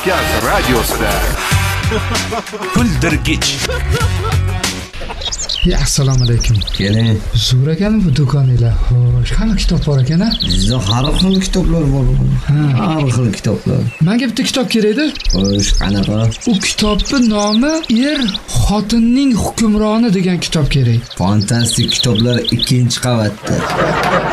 Kavkaz radiosida. Kuldirgich. Assalomu alaykum. Keling. Zo'r ekan bu do'koninglar. Xo'sh, qanaqa kitob bor ekan-a? Bizda har xil kitoblar bor. Har xil kitoblar. Menga bitta kitob kerak-edi. Xo'sh, qanaqa? U kitobning nomi xotinning hukmroni degan kitob kerak. Fantastik kitoblar 2-qavatda.